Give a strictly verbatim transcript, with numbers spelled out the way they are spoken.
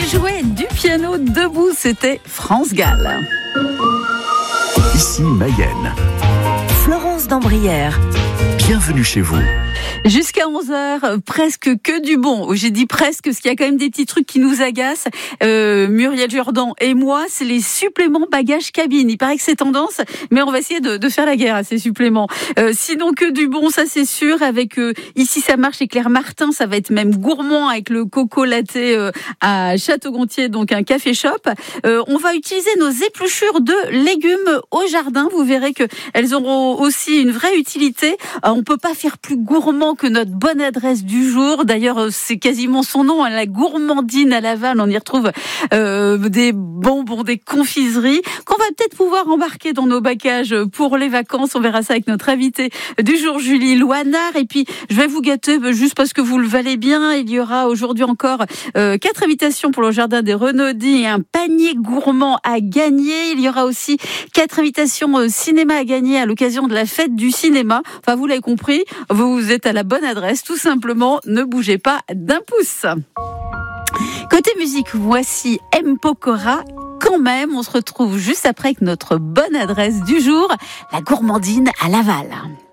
jouait du piano debout, c'était France Gall. Ici Mayenne. Florence d'Ambrières. Bienvenue chez vous. Jusqu'à onze heures, presque que du bon. J'ai dit presque, parce qu'il y a quand même des petits trucs qui nous agacent. Euh, Muriel Jourdan et moi, c'est les suppléments bagages cabine. Il paraît que c'est tendance, mais on va essayer de, de faire la guerre à ces suppléments. Euh, sinon que du bon, ça c'est sûr. Avec euh, Ici ça marche et Claire Martin, ça va être même gourmand avec le coco latte euh, à Château-Gontier, donc un café shop. Euh, on va utiliser nos épluchures de légumes au jardin. Vous verrez que elles auront aussi une vraie utilité. Euh, on peut pas faire plus gourmand que notre bonne adresse du jour. D'ailleurs, c'est quasiment son nom, hein, la gourmandine à Laval. On y retrouve euh, des bonbons, des confiseries qu'on va peut-être pouvoir embarquer dans nos bagages pour les vacances. On verra ça avec notre invitée du jour, Julie Loinard. Et puis, je vais vous gâter juste parce que vous le valez bien. Il y aura aujourd'hui encore euh, quatre invitations pour le jardin des Renaudis et un panier gourmand à gagner. Il y aura aussi quatre invitations euh, cinéma à gagner à l'occasion de la fête du cinéma. Enfin, vous l'avez compris, vous êtes à la bonne adresse, tout simplement, ne bougez pas d'un pouce. Côté musique, voici M. Pokora. Quand même, on se retrouve juste après avec notre bonne adresse du jour, la gourmandine à Laval.